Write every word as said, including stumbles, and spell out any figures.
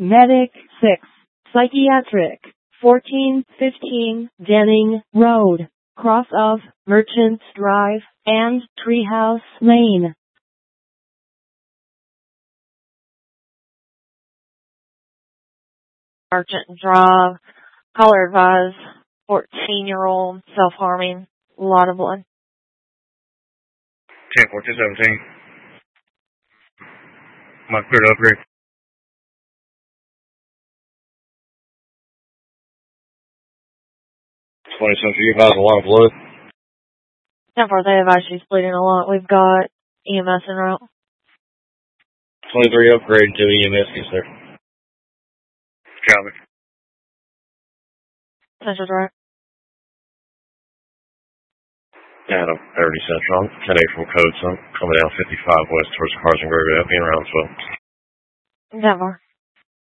Medic six, Psychiatric, fourteen fifteen Denning Road, cross of Merchants Drive and Treehouse Lane. Merchant Drive, caller advised, fourteen-year-old, self-harming, a lot of blood. ten fourteen seventeen. My cleared up here. twenty Central, you advise a lot of blood. ten four, they advise she's bleeding a lot. We've got E M S en route. twenty-three upgrade to E M S gets there. Copy. Central Drive. Adam, thirty Central. ten eight from code, so I'm coming down fifty-five west towards Carson Grove, being around twelve. ten four.